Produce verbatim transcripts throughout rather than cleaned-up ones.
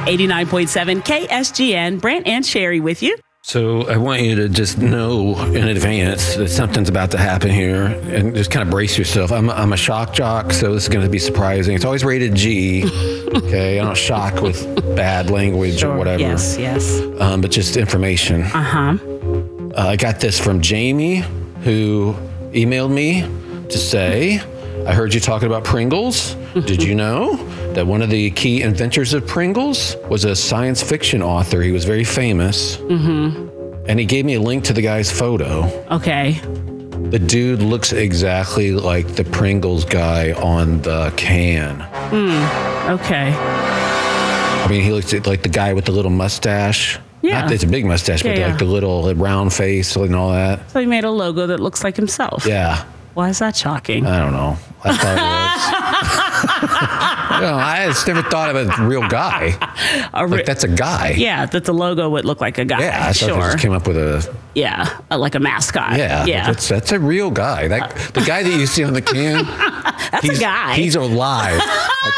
eighty-nine point seven K S G N, Brant and Sherry with you. So I want you to just know in advance that something's about to happen here and just kind of brace yourself. I'm, I'm a shock jock, so this is going to be surprising. It's always rated G, okay? I don't shock with bad language Sure. or whatever. Yes, yes. Um, but just information. Uh-huh. Uh, I got this from Jamie, who emailed me to say, I heard you talking about Pringles. Did you know that one of the key inventors of Pringles was a science fiction author? He was very famous. Mm-hmm. And he gave me a link to the guy's photo. Okay. The dude looks exactly like the Pringles guy on the can. Okay. I mean, he looks like the guy with the little mustache. Yeah. Not that it's a big mustache, Yeah, but yeah. like the little round face and all that. So he made a logo that looks like himself. Yeah. Why is that shocking? I don't know. I thought it was. You know, I just never thought of a real guy. A re- Like, that's a guy. yeah, that the logo would look like a guy. Yeah, I thought sure. they just came up with a. Yeah, uh, like a mascot. Yeah, Yeah. That's that's a real guy. That the guy that you see on the can. That's he's, a guy. He's alive, I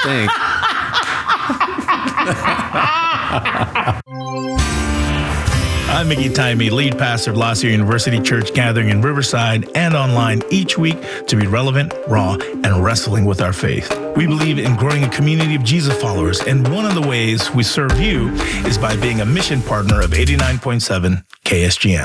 think. I'm Mickey Tymee, lead pastor of La Sierra University Church, gathering in Riverside and online each week to be relevant, raw, and wrestling with our faith. We believe in growing a community of Jesus followers, and one of the ways we serve you is by being a mission partner of eighty-nine point seven K S G N.